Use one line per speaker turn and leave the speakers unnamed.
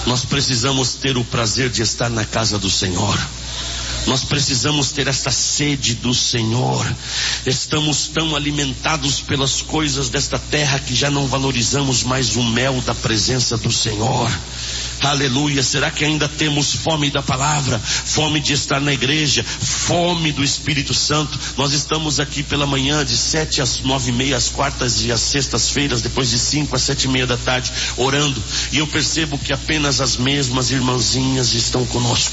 Nós precisamos ter o prazer de estar na casa do Senhor. Nós precisamos ter esta sede do Senhor. Estamos tão alimentados pelas coisas desta terra que já não valorizamos mais o mel da presença do Senhor. Aleluia. Será que ainda temos fome da palavra, fome de estar na igreja, fome do Espírito Santo? Nós estamos aqui pela manhã de 7 às 9h30, às quartas e às sextas-feiras, depois de 5 às 7h30 da tarde, orando, e eu percebo que apenas as mesmas irmãzinhas estão conosco.